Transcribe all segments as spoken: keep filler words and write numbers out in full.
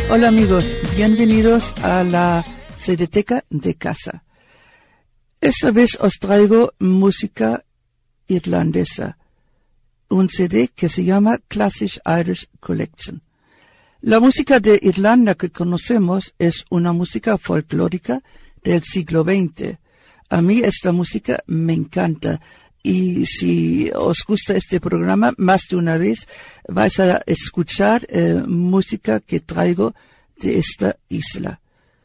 Hola amigos, bienvenidos a la Cedeteca de casa. Esta vez os traigo música irlandesa, un C D que se llama Classic Irish Collection. La música de Irlanda que conocemos es una música folclórica del siglo veinte. A mí esta música me encanta. Y si os gusta este programa, más de una vez vais a escuchar eh, música que traigo de esta isla.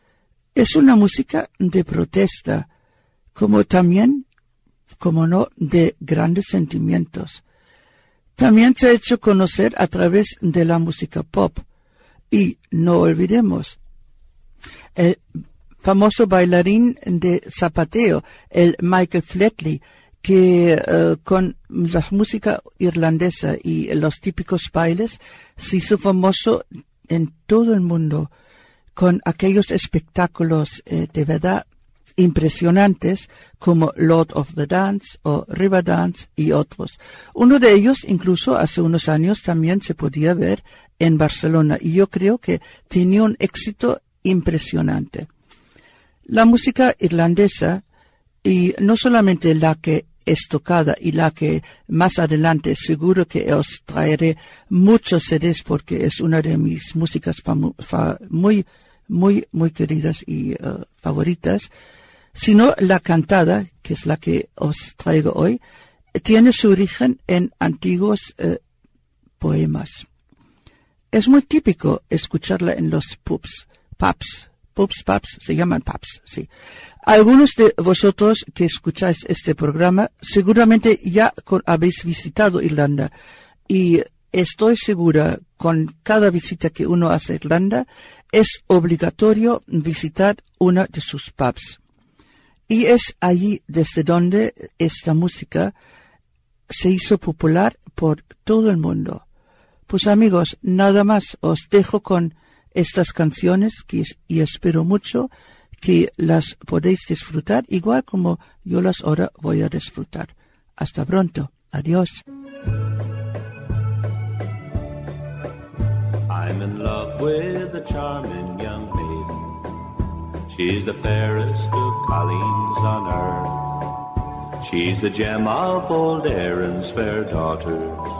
Es una música de protesta, como también, como no, de grandes sentimientos. También se ha hecho conocer a través de la música pop. Y no olvidemos, el famoso bailarín de zapateo, el Michael Flatley, que uh, con la música irlandesa y los típicos bailes se hizo famoso en todo el mundo con aquellos espectáculos eh, de verdad impresionantes como Lord of the Dance o Riverdance y otros. Uno de ellos incluso hace unos años también se podía ver en Barcelona y yo creo que tenía un éxito impresionante. La música irlandesa, y no solamente la que es tocada y la que más adelante seguro que os traeré muchos C Ds porque es una de mis músicas famu- fa- muy, muy, muy queridas y uh, favoritas, sino la cantada, que es la que os traigo hoy, tiene su origen en antiguos uh, poemas. Es muy típico escucharla en los pubs, pubs, pubs, pubs, se llaman pubs, sí. Algunos de vosotros que escucháis este programa seguramente ya con, habéis visitado Irlanda y estoy segura con cada visita que uno hace a Irlanda es obligatorio visitar una de sus pubs. Y es allí desde donde esta música se hizo popular por todo el mundo. Pues amigos, nada más os dejo con estas canciones que, y espero mucho que las podéis disfrutar igual como yo las ahora voy a disfrutar. Hasta pronto. Adiós. I'm in love with a charming young maiden. She's the fairest of colleens on earth. She's the gem of old Erin's fair daughter.